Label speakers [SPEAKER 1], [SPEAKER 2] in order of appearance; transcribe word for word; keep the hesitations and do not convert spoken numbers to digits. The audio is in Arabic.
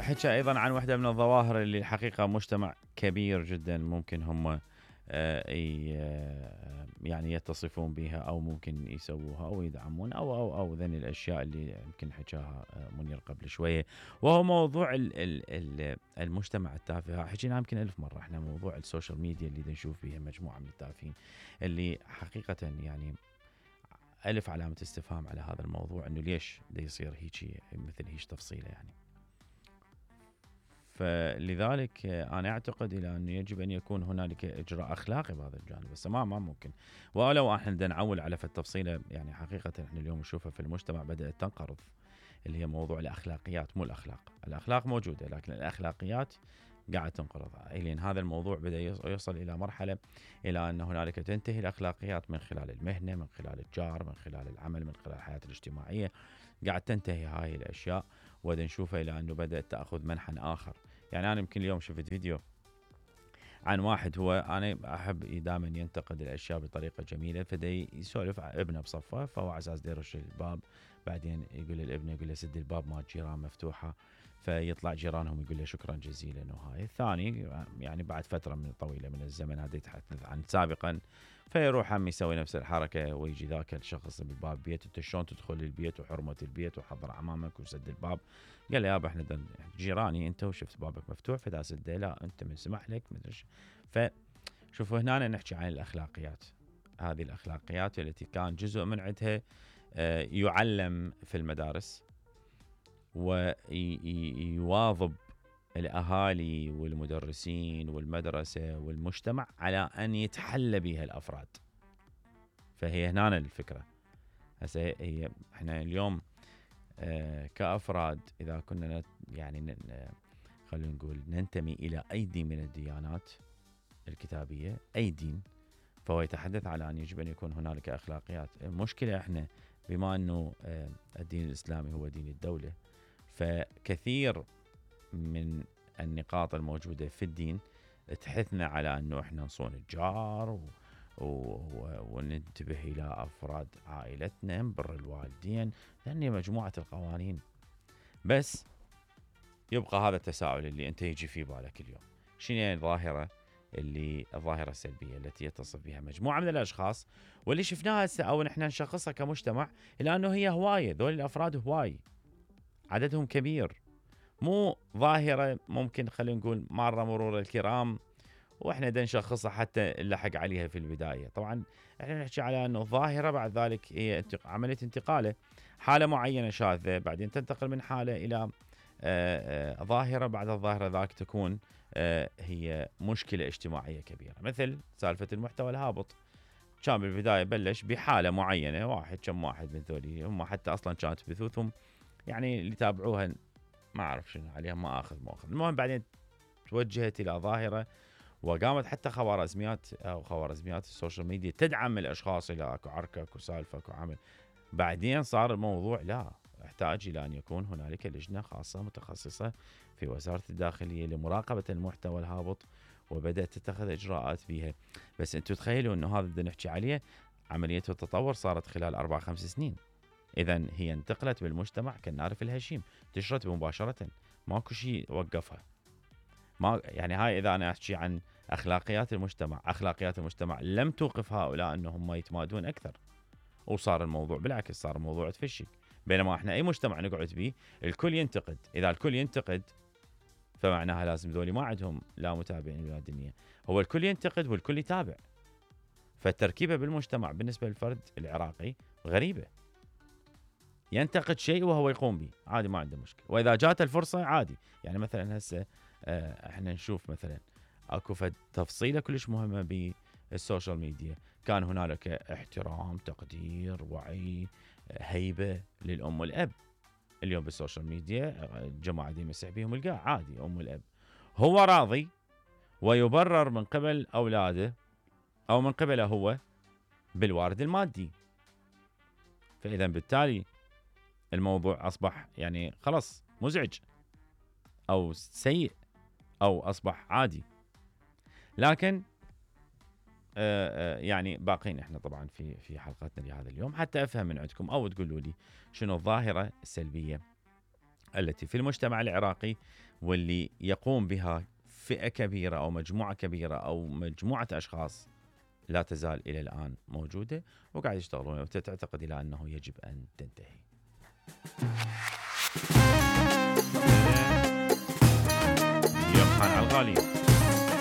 [SPEAKER 1] حكى أيضا عن واحدة من الظواهر اللي الحقيقة مجتمع كبير جدا ممكن هم آه، ي- آه، يعني يتصفون بها أو ممكن يسووها أو يدعمون أو أو أو ذني الأشياء اللي يمكن حكاها آه، منير قبل شوية، وهو موضوع ال ال ال المجتمع التافه. حكينا يمكن ألف مرة احنا موضوع السوشيال ميديا اللي نشوف فيها مجموعة من التافهين اللي حقيقة يعني ألف علامة استفهام على هذا الموضوع، إنه ليش دا يصير هيجي مثل هيش تفصيلة يعني. فلذلك أنا أعتقد إلى أنه يجب أن يكون هنالك إجراء أخلاقي بهذا الجانب، بس ما ما ممكن. ولو احنا بدنا نعول على في التفصيلة، يعني حقيقة احنا اليوم نشوفها في المجتمع بدأت تنقرض، اللي هي موضوع الأخلاقيات، مو الأخلاق. الأخلاق موجودة لكن الأخلاقيات قاعد تنقرض. لأن هذا الموضوع بدأ يوصل إلى مرحلة إلى أن هنالك تنتهي الأخلاقيات من خلال المهنة، من خلال الجار، من خلال العمل، من خلال الحياة الاجتماعية. قاعد تنتهي هاي الأشياء وبدأ نشوفها إلى أنه بدأت تأخذ منحى آخر. يعني أنا يمكن اليوم شفت فيديو عن واحد، هو أنا أحب دائما ينتقد الأشياء بطريقة جميلة، فدي يسولف على ابنه بصفه، فهو على أساس يرش الباب، بعدين يقول للابن، يقول له سد الباب ما الجيران مفتوحة، فيطلع جيرانهم يقول له شكرا جزيلا. وهاي الثاني يعني بعد فترة من طويلة من الزمن، هذا يتحدث عن سابقا، فيروح هم يسوي نفس الحركة ويجي ذاك الشخص بالباب بيت، انت شلون تدخل البيت وحرمة البيت وحضر عمامك وسد الباب؟ قال له يابا احنا جيراني انت وشفت بابك مفتوح فدا سده، لا انت من سمح لك مدري. فشوفوا هنا نحكي عن الأخلاقيات، هذه الأخلاقيات التي كان جزء من عندها يعلم في المدارس ويواظب الأهالي والمدرسين والمدرسة والمجتمع على أن يتحلى بها الأفراد. فهي هنا الفكرة. هسه هي احنا اليوم آه كأفراد إذا كنا يعني خلينا نقول ننتمي إلى أي دين من الديانات الكتابية، أي دين، فهو يتحدث على أن يجب أن يكون هنالك أخلاقيات. المشكلة احنا بما أنه آه الدين الإسلامي هو دين الدولة، فكثير من النقاط الموجودة في الدين تحثنا على أنه إحنا نصون الجار و... و... وننتبه إلى أفراد عائلتنا، نبر الوالدين، لأن مجموعة القوانين. بس يبقى هذا التساؤل اللي أنت يجي في بالك اليوم، شنو هي الظاهرة اللي الظاهرة السلبية التي يتصف بها مجموعة من الأشخاص واللي شفناها هسه أو نحن نشخصها كمجتمع، لأنه هي هواية، ذول الأفراد هواي، عددهم كبير، مو ظاهرة ممكن خلينا نقول مرة مرور الكرام واحنا دا نشخصها حتى نلحق عليها في البداية. طبعا احنا نحكي على انه ظاهرة بعد ذلك هي عملية انتقاله، حالة معينة شاذة بعدين تنتقل من حالة الى آآ آآ ظاهرة، بعد الظاهرة ذاك تكون هي مشكلة اجتماعية كبيرة. مثل سالفة المحتوى الهابط، كان بالبداية بلش بحالة معينة، واحد كم واحد من ذولي هم حتى اصلا كانت بثوثهم يعني اللي تابعوها ما أعرف شنو عليها، ما أخذ مؤخذ. المهم بعدين توجهت إلى ظاهرة وقامت حتى خوارزميات أو خوارزميات السوشيال ميديا تدعم الأشخاص إلى أكو عركة أكو سالفة أكو عمل. بعدين صار الموضوع لا، يحتاج إلى أن يكون هنالك لجنة خاصة متخصصة في وزارة الداخلية لمراقبة المحتوى الهابط، وبدأت تتخذ إجراءات فيها. بس أنتم تخيلوا أنه هذا بدنا نحكي عليه عملية التطور صارت خلال أربع خمس سنين. إذن هي انتقلت بالمجتمع كالنار في الهشيم، انتشرت مباشرة، ماكو شيء وقفها. ما يعني هاي إذا أنا أحكي عن أخلاقيات المجتمع، أخلاقيات المجتمع لم توقف هؤلاء أنهم يتمادون أكثر، وصار الموضوع بالعكس، صار الموضوع تفشي. بينما احنا أي مجتمع نقعد به الكل ينتقد، إذا الكل ينتقد فمعناها لازم ذولي ما عندهم لا متابعين ولا دنيا، هو الكل ينتقد والكل يتابع. فالتركيبة بالمجتمع بالنسبة للفرد العراقي غريبة، ينتقد شيء وهو يقوم به عادي ما عنده مشكلة، وإذا جات الفرصة عادي. يعني مثلا هسه احنا نشوف مثلا اكو فد تفصيلة كلش مهمة بالسوشيال ميديا، كان هنالك احترام، تقدير، وعي، هيبة للأم والأب. اليوم بالسوشيال ميديا الجماعة دي مسح بيهم القاع عادي، أم والأب هو راضي ويبرر من قبل أولاده أو من قبله هو بالوارد المادي. فإذا بالتالي الموضوع أصبح يعني خلاص مزعج أو سيء أو أصبح عادي. لكن آآ آآ يعني باقين إحنا طبعا في في حلقتنا لهذا اليوم حتى أفهم من عندكم أو تقولوا لي شنو الظاهرة السلبية التي في المجتمع العراقي واللي يقوم بها فئة كبيرة أو مجموعة كبيرة أو مجموعة أشخاص لا تزال إلى الآن موجودة وقاعد يشتغلون، وتعتقد إلى أنه يجب أن تنتهي.